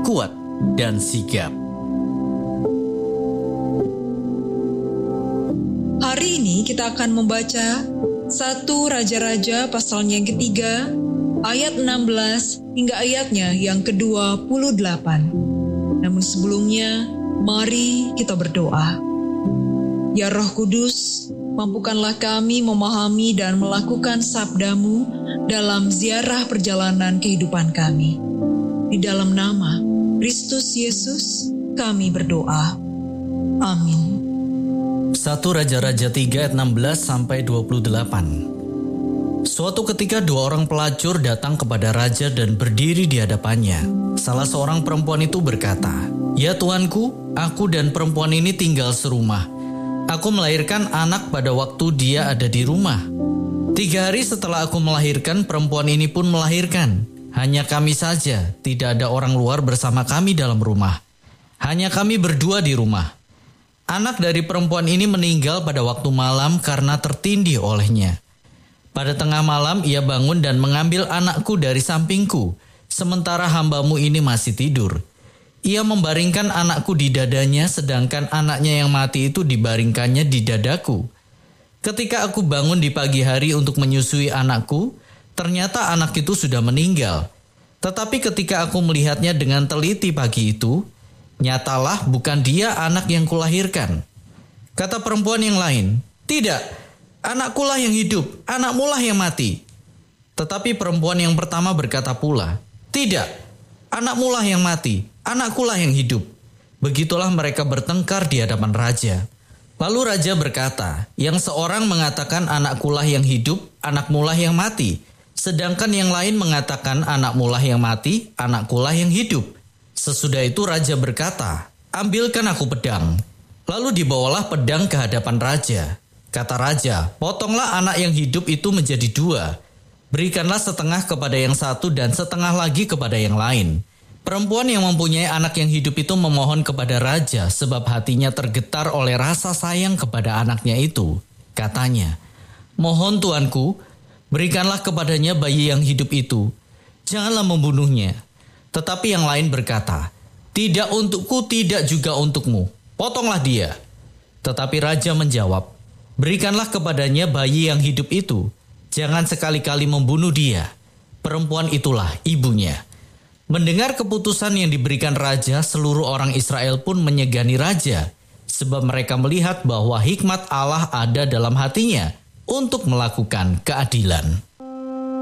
kuat, dan sigap. Hari ini kita akan membaca 1 Raja-Raja pasalnya yang ketiga, ayat 16 hingga ayatnya yang ke-28. Namun sebelumnya, mari kita berdoa. Ya Roh Kudus, mampukanlah kami memahami dan melakukan sabda-Mu dalam ziarah perjalanan kehidupan kami. Di dalam nama Kristus Yesus, kami berdoa. Amin. 1 Raja-Raja 3 ayat 16-28. Suatu ketika 2 orang pelacur datang kepada raja dan berdiri di hadapannya. Salah seorang perempuan itu berkata, "Ya Tuanku, aku dan perempuan ini tinggal serumah. Aku melahirkan anak pada waktu dia ada di rumah. 3 hari setelah aku melahirkan, perempuan ini pun melahirkan. Hanya kami saja, tidak ada orang luar bersama kami dalam rumah. Hanya kami berdua di rumah. Anak dari perempuan ini meninggal pada waktu malam karena tertindih olehnya. Pada tengah malam ia bangun dan mengambil anakku dari sampingku, sementara hamba-Mu ini masih tidur. Ia membaringkan anakku di dadanya, sedangkan anaknya yang mati itu dibaringkannya di dadaku. Ketika aku bangun di pagi hari untuk menyusui anakku, ternyata anak itu sudah meninggal. Tetapi ketika aku melihatnya dengan teliti pagi itu, nyatalah bukan dia anak yang kulahirkan." Kata perempuan yang lain, "Tidak, anakkulah yang hidup, anakmulah yang mati." Tetapi perempuan yang pertama berkata pula, "Tidak, anakmulah yang mati, anakkulah yang hidup." Begitulah mereka bertengkar di hadapan raja. Lalu raja berkata, "Yang seorang mengatakan anakkulah yang hidup, anakmulah yang mati. Sedangkan yang lain mengatakan anakmulah yang mati, anakkulah yang hidup." Sesudah itu raja berkata, "Ambilkan aku pedang." Lalu dibawalah pedang ke hadapan raja. Kata raja, "Potonglah anak yang hidup itu menjadi 2. Berikanlah setengah kepada yang satu dan setengah lagi kepada yang lain." Perempuan yang mempunyai anak yang hidup itu memohon kepada raja sebab hatinya tergetar oleh rasa sayang kepada anaknya itu. Katanya, "Mohon Tuanku, berikanlah kepadanya bayi yang hidup itu. Janganlah membunuhnya." Tetapi yang lain berkata, "Tidak untukku, tidak juga untukmu. Potonglah dia." Tetapi raja menjawab, "Berikanlah kepadanya bayi yang hidup itu. Jangan sekali-kali membunuh dia. Perempuan itulah ibunya." Mendengar keputusan yang diberikan raja, seluruh orang Israel pun menyegani raja, sebab mereka melihat bahwa hikmat Allah ada dalam hatinya untuk melakukan keadilan.